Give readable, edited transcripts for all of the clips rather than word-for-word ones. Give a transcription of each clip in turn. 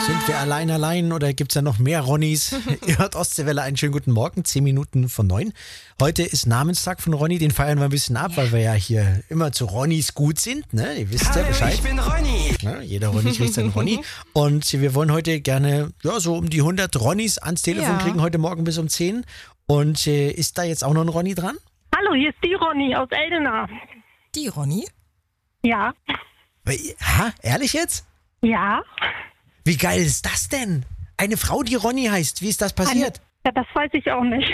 Sind wir allein oder gibt es ja noch mehr Ronnys? Ihr hört Ostseewelle, einen schönen guten Morgen, 10 Minuten von 9. Heute ist Namenstag von Ronny, den feiern wir ein bisschen ab, weil wir ja hier immer zu Ronnys gut sind, ne? Ihr wisst ja Bescheid. Ich bin Ronny. Ja, jeder Ronny kriegt seinen Ronny. Und wir wollen heute gerne so um die 100 Ronnys ans Telefon kriegen, heute Morgen bis um 10. Und ist da jetzt auch noch ein Ronny dran? Hallo, hier ist die Ronny aus Eldena. Die Ronny? Ja. Ha, ehrlich jetzt? Ja. Wie geil ist das denn? Eine Frau, die Ronny heißt. Wie ist das passiert? Ja, das weiß ich auch nicht.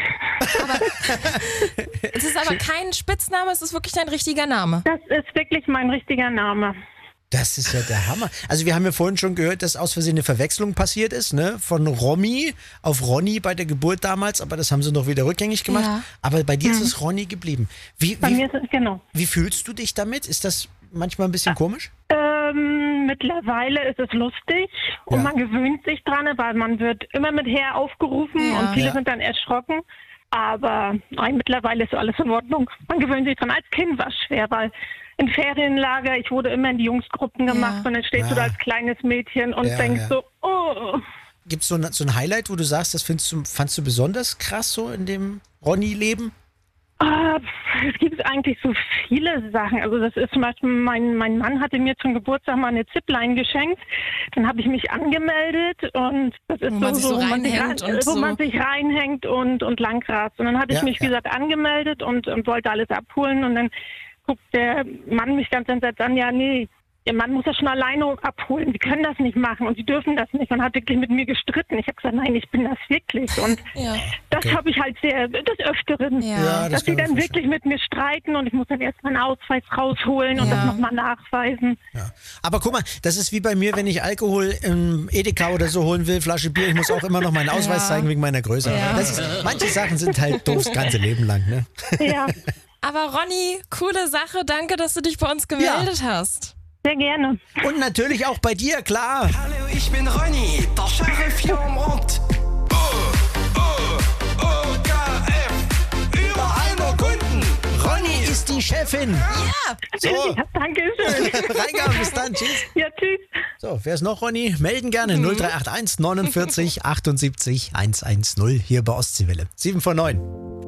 Es ist aber kein Spitzname, es ist wirklich dein richtiger Name. Das ist wirklich mein richtiger Name. Das ist ja der Hammer. Also wir haben ja vorhin schon gehört, dass aus Versehen eine Verwechslung passiert ist, ne? Von Romy auf Ronny bei der Geburt damals, aber das haben sie noch wieder rückgängig gemacht. Ja. Aber bei dir ist es Ronny geblieben. Bei mir ist es, genau. Wie fühlst du dich damit? Ist das manchmal ein bisschen komisch? Mittlerweile ist es lustig und man gewöhnt sich dran, weil man wird immer mit Herr aufgerufen und viele sind dann erschrocken. Aber nein, mittlerweile ist alles in Ordnung. Man gewöhnt sich dran. Als Kind war es schwer, weil im Ferienlager, ich wurde immer in die Jungsgruppen gemacht und dann stehst du da als kleines Mädchen und denkst so, oh. Gibt es so ein Highlight, wo du sagst, das fandst du besonders krass so in dem Ronny-Leben? Es gibt eigentlich so viele Sachen. Also das ist zum Beispiel, mein Mann hatte mir zum Geburtstag mal eine Zipline geschenkt. Dann habe ich mich angemeldet und das ist wo man sich reinhängt und langrast. Und dann hatte ich mich, wie gesagt, angemeldet und wollte alles abholen. Und dann guckt der Mann mich ganz entsetzt an, ja, nee, der Mann muss das schon alleine abholen. Sie können das nicht machen und sie dürfen das nicht. Und hat wirklich mit mir gestritten. Ich habe gesagt, nein, ich bin das wirklich. Und das habe ich halt des Öfteren. Ja, dass sie dann wirklich mit mir streiten und ich muss dann erst meinen Ausweis rausholen und das nochmal nachweisen. Ja. Aber guck mal, das ist wie bei mir, wenn ich Alkohol im Edeka oder so holen will, Flasche Bier, ich muss auch immer noch meinen Ausweis zeigen wegen meiner Größe. Ja. Manche Sachen sind halt doof das ganze Leben lang, ne? Ja, Aber Ronny, coole Sache, danke, dass du dich bei uns gemeldet hast. sehr gerne. Und natürlich auch bei dir, klar. Hallo, ich bin Ronny, der Sheriff hier im Ort. OKF, überall nur Kunden. Ronny ist die Chefin. Ja. So, Ja, danke schön. reingehauen, bis dann, tschüss. Ja, tschüss. So, wer ist noch, Ronny? Melden gerne 0381 49 78 110 hier bei Ostseewelle. 7 vor 9.